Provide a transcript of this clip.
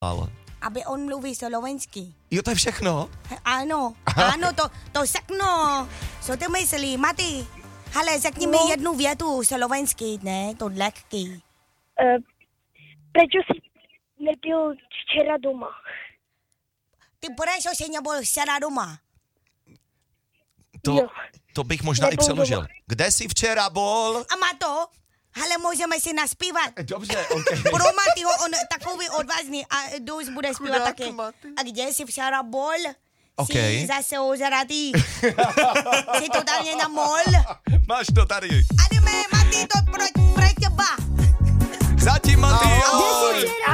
Aby on mluví slovensky. Jo, to je všechno? Ano, to všechno. Co ty myslí, Maty? Hele, řekni mi jednu větu slovensky, ne? To lehký. Prečo si nebyl včera doma? Ty prečo si nebyl včera doma? To bych možná i přeložil. Doma. Kde jsi včera bol? A Mato, hele, můžeme si naspívat. Dobře, okej. Pro Matyho, on takový odvážný a Dus bude zpívat taky. A kde jsi včera bol? Okay. Jsi zase ožratý. Jsi totálně na mol. Máš to tady. A jdeme, Maty, to pro teba. Zatím, Maty, ahoj.